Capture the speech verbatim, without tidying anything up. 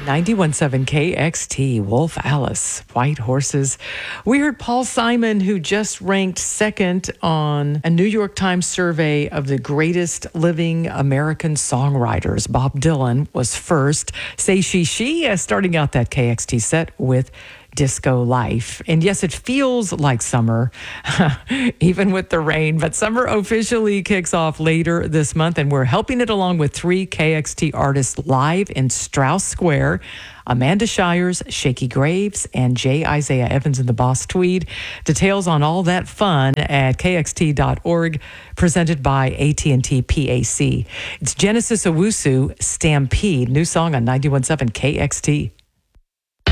ninety-one point seven K X T, Wolf Alice, White Horses. We heard Paul Simon, who just ranked second on a New York Times survey of the greatest living American songwriters. Bob Dylan was first. Say She She, uh, starting out that K X T set with Disco Life. And yes, it feels like summer, even with the rain, but summer officially kicks off later this month, and we're helping it along with three K X T artists live in Strauss Square: Amanda Shires, Shakey Graves, and J. Isaiah Evans in the Boss Tweed. Details on all that fun at K X T dot org, presented by A T and T P A C. It's Genesis Owusu, Stampede, new song on ninety-one point seven K X T.